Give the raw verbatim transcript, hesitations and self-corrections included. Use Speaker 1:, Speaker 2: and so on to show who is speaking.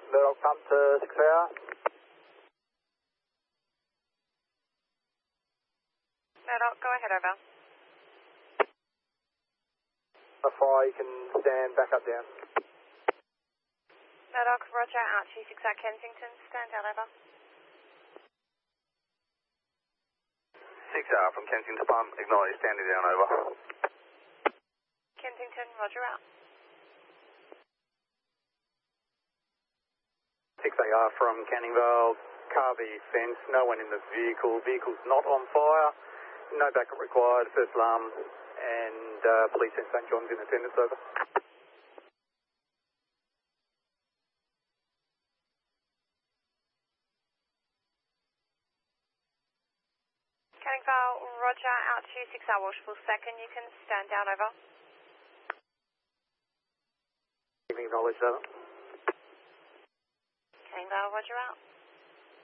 Speaker 1: Murdoch pump to six hour.
Speaker 2: Murdoch, go ahead, over.
Speaker 1: The fire, you can stand back up down.
Speaker 2: Murdoch, roger, Archie six at Kensington, stand down, over.
Speaker 3: six hour from Kensington pump, acknowledge, standing down, over.
Speaker 2: Kensington, roger, out.
Speaker 3: six A R from Canning Vale, Carvey fence, no one in the vehicle, vehicle's not on fire, no backup required, first alarm, and uh, police in St John's in attendance, over.
Speaker 2: Canning Vale, roger, out to six hour Walshpool second, you can stand down, over.
Speaker 1: Acknowledge, over.
Speaker 2: Canning Vale, roger, out.